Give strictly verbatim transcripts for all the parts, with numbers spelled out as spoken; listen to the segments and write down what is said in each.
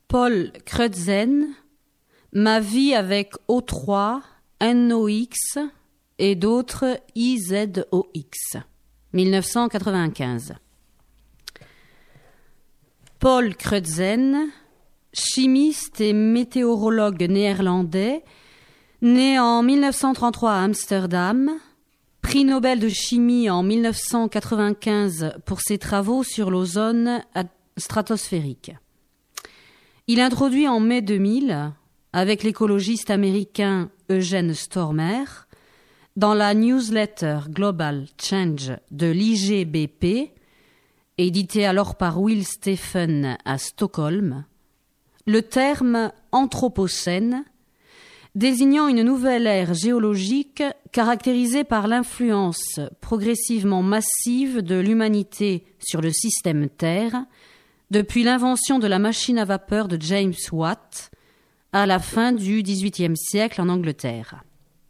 Paul Crutzen, Ma vie avec O trois, N O X et d'autres I Z O X, dix-neuf cent quatre-vingt-quinze. Paul Crutzen, chimiste et météorologue néerlandais, né en dix-neuf cent trente-trois à Amsterdam, prix Nobel de chimie en dix-neuf cent quatre-vingt-quinze pour ses travaux sur l'ozone stratosphérique. Il introduit en mai deux mille, avec l'écologiste américain Eugene Stormer, dans la newsletter Global Change de l'I G B P, édité alors par Will Stephen à Stockholm, le terme anthropocène, désignant une nouvelle ère géologique caractérisée par l'influence progressivement massive de l'humanité sur le système Terre depuis l'invention de la machine à vapeur de James Watt à la fin du dix-huitième siècle en Angleterre.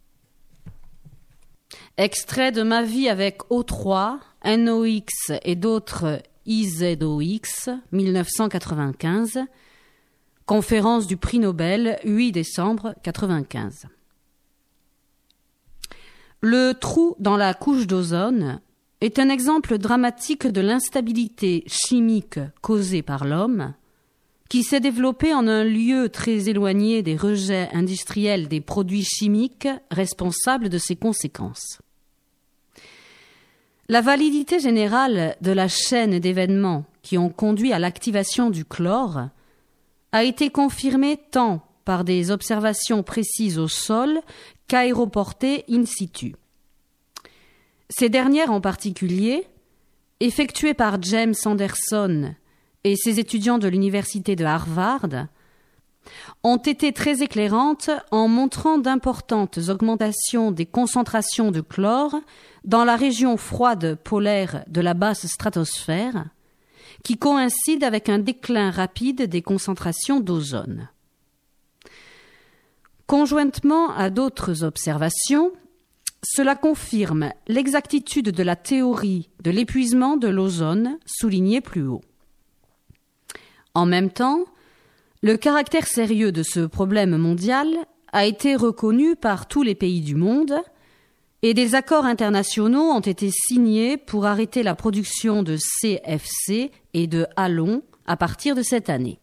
Extrait de Ma vie avec O trois, N O X et d'autres I Z O X, dix-neuf cent quatre-vingt-quinze, conférence du prix Nobel, huit décembre quatre-vingt-quinze. Le trou dans la couche d'ozone est un exemple dramatique de l'instabilité chimique causée par l'homme, qui s'est développée en un lieu très éloigné des rejets industriels des produits chimiques responsables de ses conséquences. La validité générale de la chaîne d'événements qui ont conduit à l'activation du chlore a été confirmée tant par des observations précises au sol qu'aéroportées in situ. Ces dernières en particulier, effectuées par James Anderson et ses étudiants de l'université de Harvard, ont été très éclairantes en montrant d'importantes augmentations des concentrations de chlore dans la région froide polaire de la basse stratosphère, qui coïncide avec un déclin rapide des concentrations d'ozone. Conjointement à d'autres observations, cela confirme l'exactitude de la théorie de l'épuisement de l'ozone soulignée plus haut. En même temps, le caractère sérieux de ce problème mondial a été reconnu par tous les pays du monde et des accords internationaux ont été signés pour arrêter la production de C F C et de halon à partir de cette année.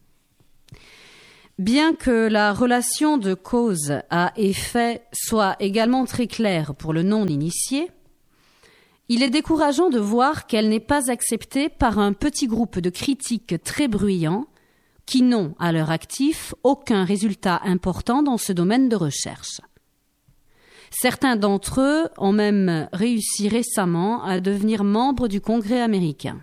Bien que la relation de cause à effet soit également très claire pour le non-initié, il est décourageant de voir qu'elle n'est pas acceptée par un petit groupe de critiques très bruyants qui n'ont, à leur actif, aucun résultat important dans ce domaine de recherche. Certains d'entre eux ont même réussi récemment à devenir membres du Congrès américain.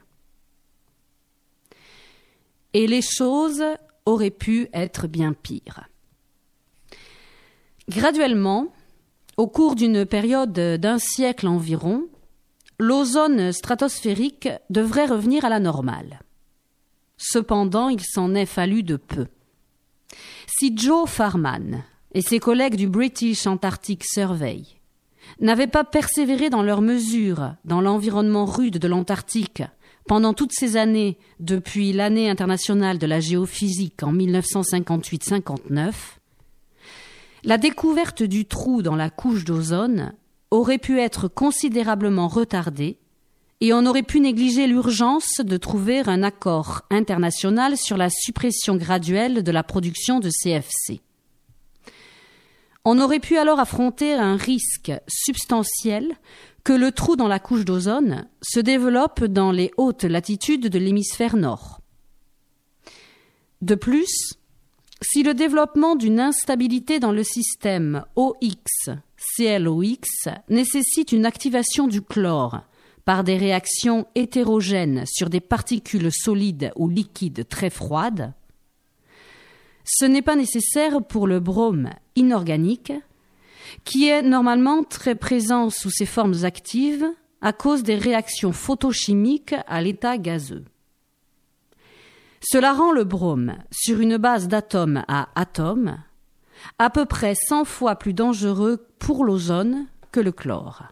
Et les choses auraient pu être bien pires. Graduellement, au cours d'une période d'un siècle environ, l'ozone stratosphérique devrait revenir à la normale. Cependant, il s'en est fallu de peu. Si Joe Farman et ses collègues du British Antarctic Survey n'avaient pas persévéré dans leurs mesures dans l'environnement rude de l'Antarctique pendant toutes ces années depuis l'année internationale de la géophysique en dix-neuf cent cinquante-huit cinquante-neuf, la découverte du trou dans la couche d'ozone aurait pu être considérablement retardée et on aurait pu négliger l'urgence de trouver un accord international sur la suppression graduelle de la production de C F C. On aurait pu alors affronter un risque substantiel que le trou dans la couche d'ozone se développe dans les hautes latitudes de l'hémisphère nord. De plus, si le développement d'une instabilité dans le système O X C L O X nécessite une activation du chlore par des réactions hétérogènes sur des particules solides ou liquides très froides, ce n'est pas nécessaire pour le brome inorganique, qui est normalement très présent sous ses formes actives à cause des réactions photochimiques à l'état gazeux. Cela rend le brome, sur une base d'atome à atome, à peu près cent fois plus dangereux pour l'ozone que le chlore.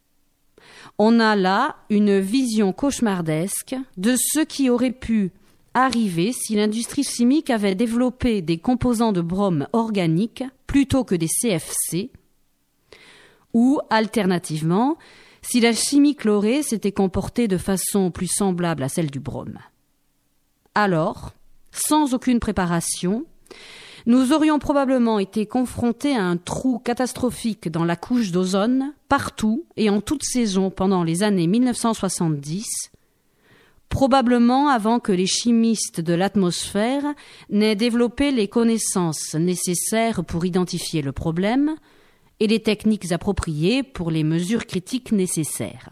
On a là une vision cauchemardesque de ce qui aurait pu arrivé si l'industrie chimique avait développé des composants de brome organiques plutôt que des C F C, ou, alternativement, si la chimie chlorée s'était comportée de façon plus semblable à celle du brome. Alors, sans aucune préparation, nous aurions probablement été confrontés à un trou catastrophique dans la couche d'ozone, partout et en toute saison pendant les années mille neuf cent soixante-dix, probablement avant que les chimistes de l'atmosphère n'aient développé les connaissances nécessaires pour identifier le problème et les techniques appropriées pour les mesures critiques nécessaires.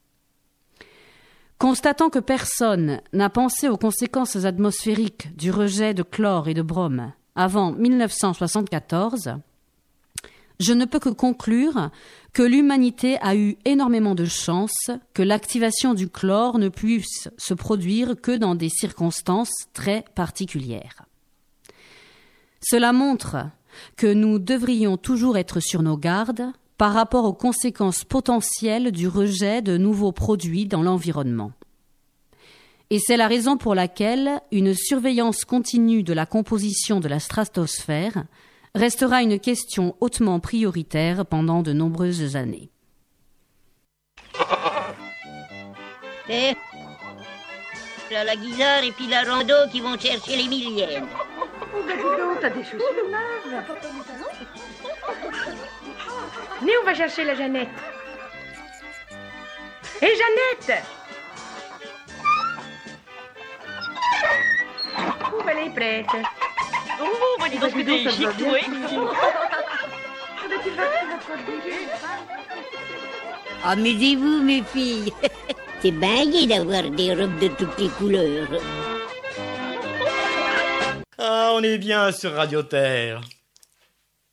Constatant que personne n'a pensé aux conséquences atmosphériques du rejet de chlore et de brome avant mille neuf cent soixante-quatorze, je ne peux que conclure que l'humanité a eu énormément de chance que l'activation du chlore ne puisse se produire que dans des circonstances très particulières. Cela montre que nous devrions toujours être sur nos gardes par rapport aux conséquences potentielles du rejet de nouveaux produits dans l'environnement. Et c'est la raison pour laquelle une surveillance continue de la composition de la stratosphère restera une question hautement prioritaire pendant de nombreuses années. Eh, là, la Guisard et puis la Rando qui vont chercher les millièmes. Oh, ben dis donc, t'as des chaussures neuves. Mais on va chercher la Jeannette. Hé, hey, Jeannette! Oh, ben, elle est prête. Oh, bah dis donc que t'es chic, oui. Amusez-vous, mes filles. C'est bien gai d'avoir des robes de toutes les couleurs. Ah, on est bien sur Radio Terre.